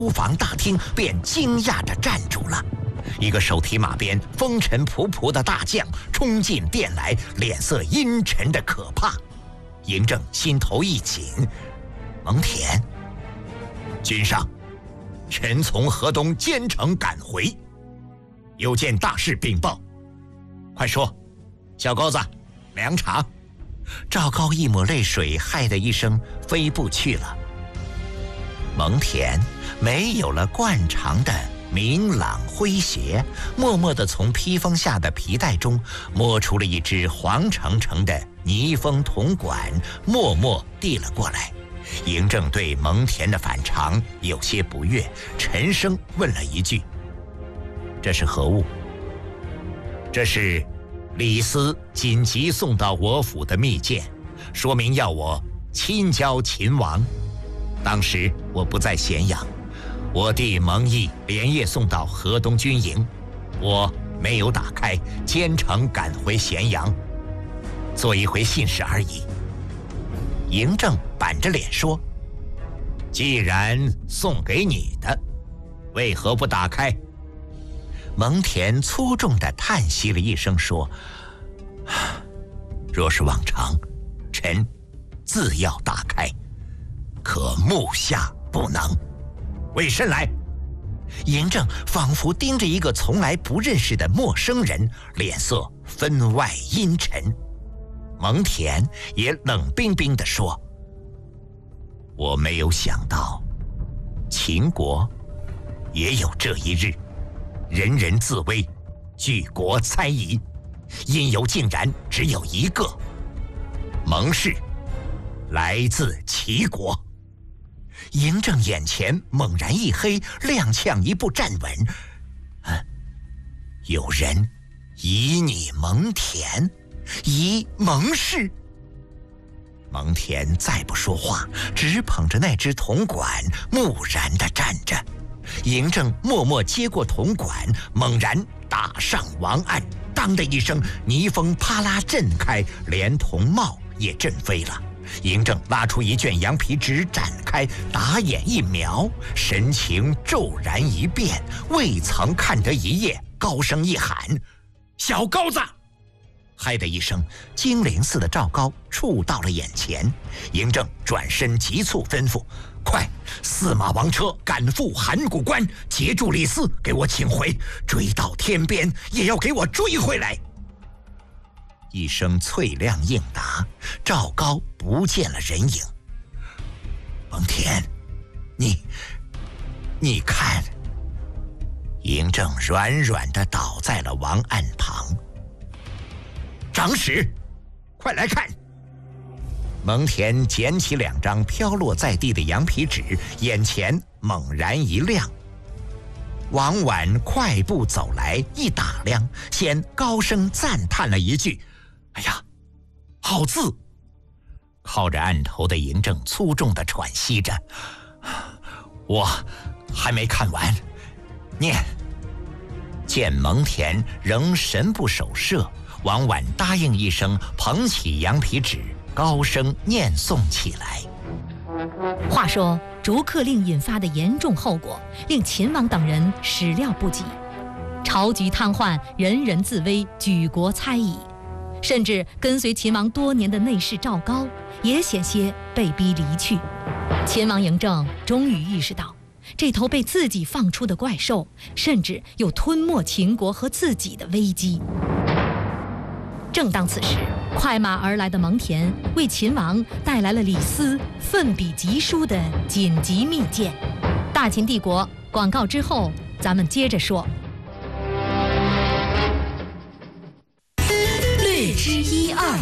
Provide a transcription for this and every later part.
书房大厅便惊讶着站住了。一个手提马鞭、风尘仆仆的大将冲进殿来，脸色阴沉的可怕。嬴政心头一紧，蒙恬，君上，臣从河东兼程赶回，有件大事禀报。快说，小钩子，凉茶。赵高一抹泪水，嗨的一声飞步去了。蒙恬没有了惯常的明朗诙谐，默默地从披风下的皮带中摸出了一只黄澄澄的泥封铜管，默默递了过来。嬴政对蒙恬的反常有些不悦，沉声问了一句：“这是何物？”“这是李斯紧急送到我府的密件，说明要我亲交秦王。当时我不在咸阳，我弟蒙毅连夜送到河东军营，我没有打开，兼程赶回咸阳，做一回信使而已。”嬴政板着脸说：“既然送给你的，为何不打开？”蒙恬粗重地叹息了一声，说：“若是往常，臣自要打开，可目下不能。为甚来？”嬴政仿佛盯着一个从来不认识的陌生人，脸色分外阴沉。蒙恬也冷冰冰地说：“我没有想到，秦国也有这一日，人人自危，举国猜疑，因由竟然只有一个，蒙氏来自齐国。”嬴政眼前猛然一黑，踉跄一步站稳。有人疑你蒙恬，疑蒙氏。蒙恬再不说话，只捧着那只铜管，木然地站着。嬴政默默接过铜管，猛然打上王案，当的一声，泥风啪啦震开，连铜帽也震飞了。嬴政拉出一卷羊皮纸，展开，打眼一描，神情骤然一变，未曾看得一夜，高声一喊：“小钩子！”嗨的一声，精灵似的赵高触到了眼前。嬴政转身急促吩咐：“快，司马王车赶赴函谷关，截住李斯，给我请回，追到天边也要给我追回来。”一声脆亮应答，赵高不见了人影。蒙恬，你看。嬴政软软地倒在了王案旁。长史，快来看！蒙恬捡起2张飘落在地的羊皮纸，眼前猛然一亮。王婉快步走来，一打量，先高声赞叹了一句：“哎呀，好字！”靠着案头的嬴政粗重地喘息着：“我还没看完，念。”见蒙恬仍神不守舍，王婉答应一声，捧起羊皮纸，高声念诵起来。 话说逐客令引发的严重后果，令秦王等人始料不及，朝局瘫痪，人人自危，举国猜疑，甚至跟随秦王多年的内侍赵高也险些被逼离去。秦王嬴政终于意识到，这头被自己放出的怪兽，甚至有吞没秦国和自己的危机。正当此时，快马而来的蒙恬为秦王带来了李斯奋笔疾书的紧急密件。大秦帝国广告之后，咱们接着说。 略知一二。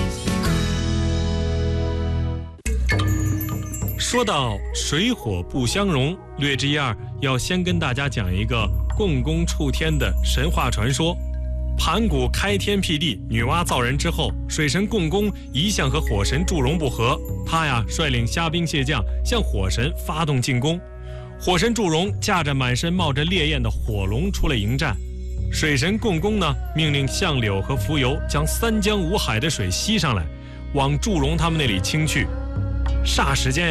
说到水火不相容，略知一二要先跟大家讲一个共工触天的神话传说。盘古开天辟地，女娲造人之后，水神共工一向和火神祝融不和，他率领虾兵蟹将向火神发动进攻。火神祝融驾着满身冒着烈焰的火龙出来迎战，水神共工呢，命令相柳和蜉蝣将3江5海的水吸上来，往祝融他们那里倾去。霎时间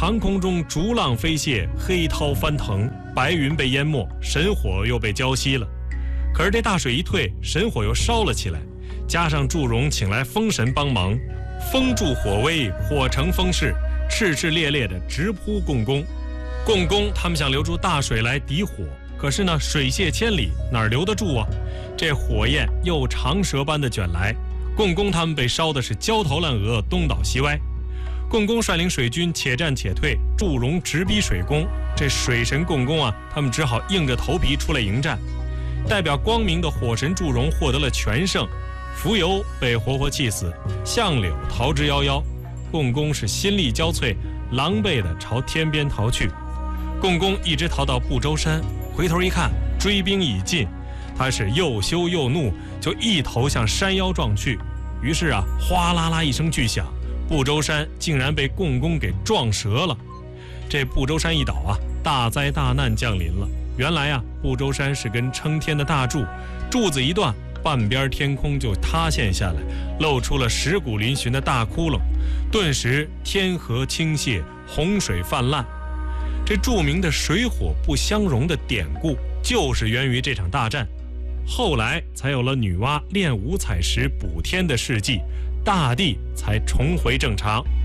长空中逐浪飞泻，黑涛翻腾，白云被淹没，神火又被浇熄了。可是这大水一退，神火又烧了起来，加上祝融请来风神帮忙，风助火威，火成风势，炽炽烈烈地直扑共工。共工他们想留住大水来抵火，可是呢，水泄千里，哪儿留得住啊？这火焰又长蛇般的卷来，共工他们被烧的是焦头烂额，东倒西歪。共工率领水军且战且退，祝融直逼水宫。这水神共工啊，他们只好硬着头皮出来迎战。代表光明的火神祝融获得了全胜，蜉蝣被活活气死，相柳逃之夭夭。共工是心力交瘁，狼狈地朝天边逃去。共工一直逃到不周山，回头一看，追兵已尽，他是又羞又怒，就一头向山腰撞去。于是啊，哗啦啦一声巨响，不周山竟然被共工给撞折了。这不周山一倒啊，大灾大难降临了。原来啊，不周山是根撑天的大柱，柱子一断，半边天空就塌陷下来，露出了石骨嶙峋的大窟窿，顿时天河倾泻，洪水泛滥。这著名的水火不相容的典故就是源于这场大战，后来才有了女娲炼五彩石补天的事迹，大地才重回正常。